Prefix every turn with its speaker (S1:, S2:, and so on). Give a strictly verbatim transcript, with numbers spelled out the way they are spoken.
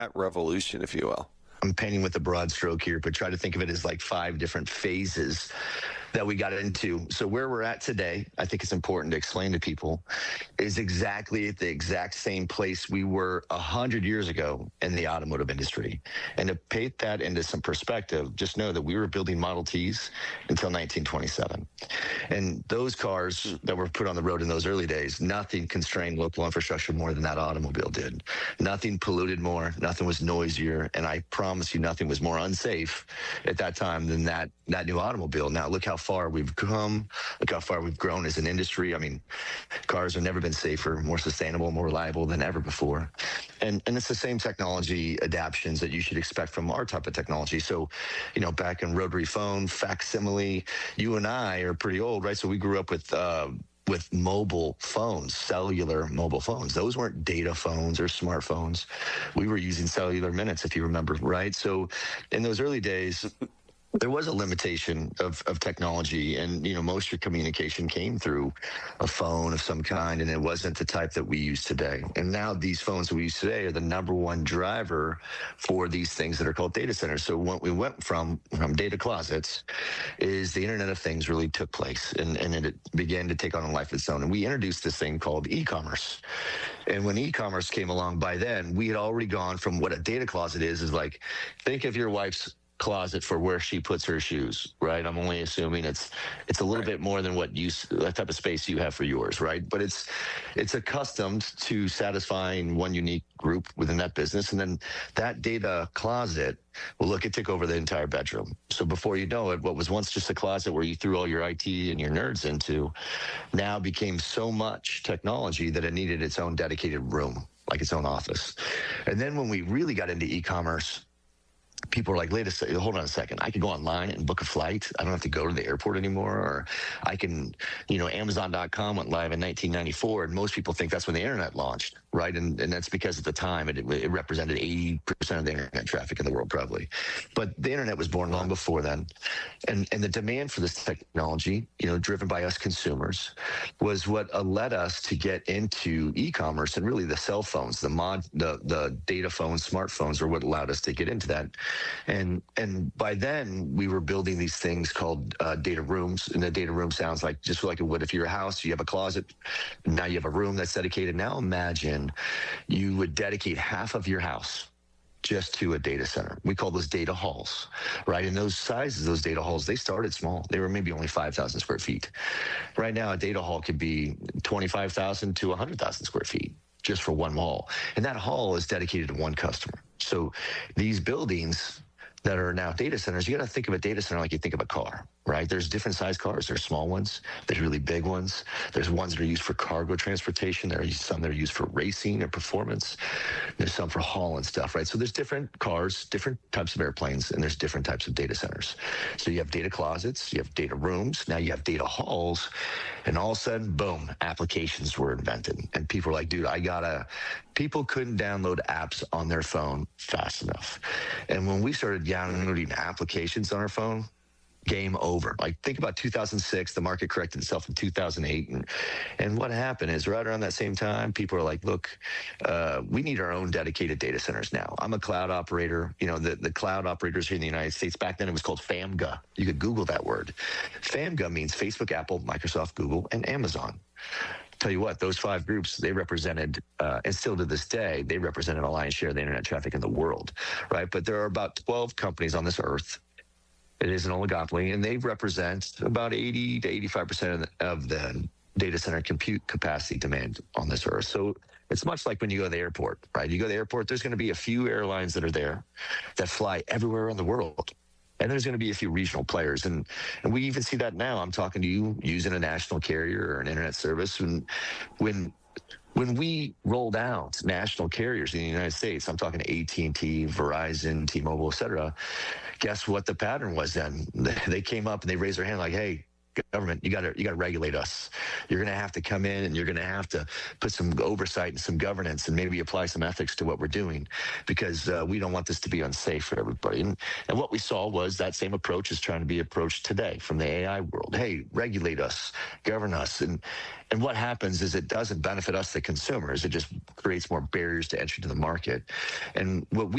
S1: That revolution, if you will.
S2: I'm painting with a broad stroke here, but try to think of it as like five different phases that we got into. So where we're at today, I think it's important to explain to people, is exactly at the exact same place we were a hundred years ago in the automotive industry. And to paint that into some perspective, just know that we were building Model Ts until nineteen twenty-seven. And those cars that were put on the road in those early days, nothing constrained local infrastructure more than that automobile did. Nothing polluted more, nothing was noisier, and I promise you nothing was more unsafe at that time than that, that new automobile. Now look how far we've come, look how far we've grown as an industry. I mean, cars have never been safer, more sustainable, more reliable than ever before. And and it's the same technology adaptions that you should expect from our type of technology. So, you know, back in rotary phone, facsimile, you and I are pretty old, right? So we grew up with uh, with mobile phones, cellular mobile phones. Those weren't data phones or smartphones. We were using cellular minutes, if you remember, right? So in those early days, there was a limitation of, of technology, and you know most of your communication came through a phone of some kind, and it wasn't the type that we use today. And now these phones that we use today are the number one driver for these things that are called data centers. So what we went from from data closets is the Internet of Things really took place, and, and it began to take on a life of its own. And we introduced this thing called e-commerce. And when e-commerce came along, by then we had already gone from what a data closet is, is like, think of your wife's closet for where she puts her shoes, right? I'm only assuming it's it's a little right. bit more than what you that type of space you have for yours, right? But it's it's accustomed to satisfying one unique group within that business, and then that data closet, well, look, it took over the entire bedroom. So before you know it, what was once just a closet where you threw all your I T and your nerds into, now became so much technology that it needed its own dedicated room, like its own office. And then when we really got into e-commerce, people are like, wait a second, hold on a second. I can go online and book a flight. I don't have to go to the airport anymore. Or I can, you know, Amazon dot com went live in nineteen ninety-four, and most people think that's when the internet launched, right? And and that's because at the time it, it represented eighty percent of the internet traffic in the world, probably. But the internet was born long before then. And and the demand for this technology, you know, driven by us consumers, was what uh, led us to get into e-commerce, and really the cell phones, the mod, the the data phones, smartphones are what allowed us to get into that. And and by then, we were building these things called uh, data rooms. And a data room sounds like just like it would if you're a house, you have a closet. Now you have a room that's dedicated. Now imagine you would dedicate half of your house just to a data center. We call those data halls, right? And those sizes, those data halls, they started small. They were maybe only five thousand square feet. Right now, a data hall could be twenty-five thousand to one hundred thousand square feet just for one hall. And that hall is dedicated to one customer. So these buildings that are now data centers, you got to think of a data center like you think of a car, right? There's different size cars. There's small ones. There's really big ones. There's ones that are used for cargo transportation. There are some that are used for racing or performance. There's some for hauling stuff, right? So there's different cars, different types of airplanes, and there's different types of data centers. So you have data closets, you have data rooms, now you have data halls, and all of a sudden, boom, applications were invented. And people were like, dude, I gotta, people couldn't download apps on their phone fast enough. And when we started downloading applications on our phone, game over. Like, think about two thousand six, the market corrected itself in two thousand eight. And, and what happened is right around that same time, people are like, look, uh, we need our own dedicated data centers now. I'm a cloud operator. You know, the, the cloud operators here in the United States, back then it was called FAMGA. You could Google that word. FAMGA means Facebook, Apple, Microsoft, Google, and Amazon. Tell you what, those five groups, they represented, uh, and still to this day, they represented a lion's share of the internet traffic in the world, right? But there are about twelve companies on this earth. It is an oligopoly, and they represent about eighty to eighty-five percent of the, of the data center compute capacity demand on this earth. So it's much like when you go to the airport, right? You go to the airport, there's going to be a few airlines that are there that fly everywhere in the world. And there's going to be a few regional players. And, and we even see that now. I'm talking to you using a national carrier or an internet service. And when when we rolled out national carriers in the United States, I'm talking to A T and T, Verizon, T-Mobile, et cetera, guess what the pattern was then? They came up and they raised their hand like, hey, government, you got to you got to regulate us. You're going to have to come in and you're going to have to put some oversight and some governance and maybe apply some ethics to what we're doing, because uh, we don't want this to be unsafe for everybody. And, and what we saw was that same approach is trying to be approached today from the A I world. Hey, regulate us, govern us. And and what happens is it doesn't benefit us, the consumers. It just creates more barriers to entry to the market. And what we